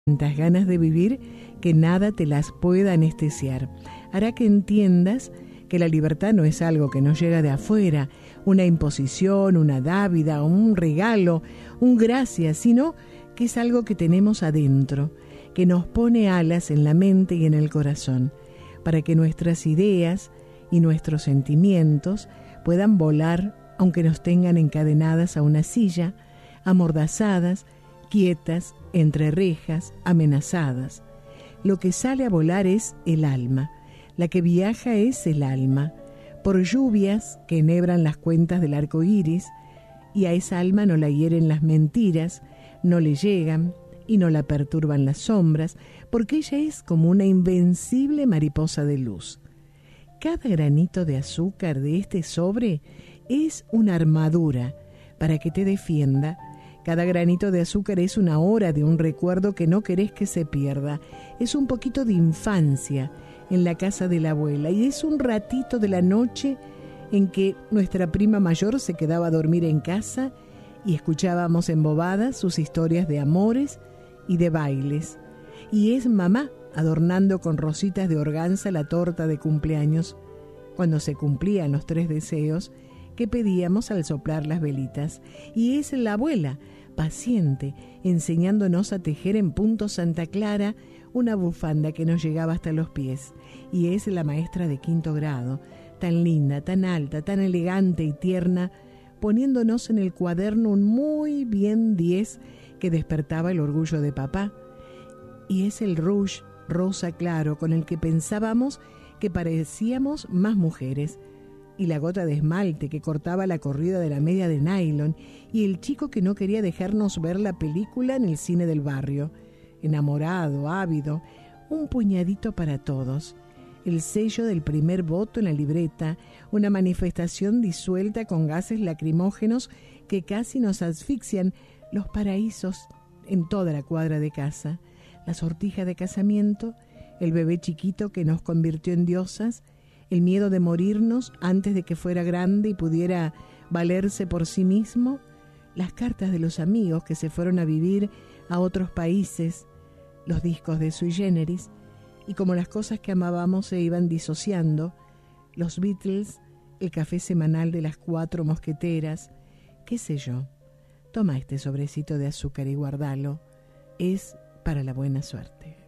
tantas ganas de vivir que nada te las pueda anestesiar. Hará que entiendas que la libertad no es algo que nos llega de afuera, una imposición, una dávida, un regalo, un gracias, sino que es algo que tenemos adentro, que nos pone alas en la mente y en el corazón, para que nuestras ideas y nuestros sentimientos puedan volar, aunque nos tengan encadenadas a una silla, amordazadas, quietas, entre rejas, amenazadas. Lo que sale a volar es el alma, la que viaja es el alma, por lluvias que enhebran las cuentas del arco iris, y a esa alma no la hieren las mentiras, no le llegan y no la perturban las sombras, porque ella es como una invencible mariposa de luz. Cada granito de azúcar de este sobre es una armadura para que te defienda. Cada granito de azúcar es una hora de un recuerdo que no querés que se pierda. Es un poquito de infancia en la casa de la abuela y es un ratito de la noche en que nuestra prima mayor se quedaba a dormir en casa y escuchábamos embobadas sus historias de amores y de bailes. Y es mamá adornando con rositas de organza la torta de cumpleaños cuando se cumplían los 3 deseos que pedíamos al soplar las velitas. Y es la abuela, paciente, enseñándonos a tejer en punto Santa Clara una bufanda que nos llegaba hasta los pies. Y es la maestra de 5º grado, tan linda, tan alta, tan elegante y tierna, poniéndonos en el cuaderno un muy bien 10 que despertaba el orgullo de papá. Y es el rouge rosa claro con el que pensábamos que parecíamos más mujeres, y la gota de esmalte que cortaba la corrida de la media de nylon, y el chico que no quería dejarnos ver la película en el cine del barrio, enamorado, ávido, un puñadito para todos, el sello del primer voto en la libreta, una manifestación disuelta con gases lacrimógenos que casi nos asfixian, los paraísos en toda la cuadra de casa, la sortija de casamiento, el bebé chiquito que nos convirtió en diosas, el miedo de morirnos antes de que fuera grande y pudiera valerse por sí mismo, las cartas de los amigos que se fueron a vivir a otros países, los discos de Sui Generis, y como las cosas que amábamos se iban disociando, los Beatles, el café semanal de las 4 mosqueteras, qué sé yo. Toma este sobrecito de azúcar y guardalo, es para la buena suerte.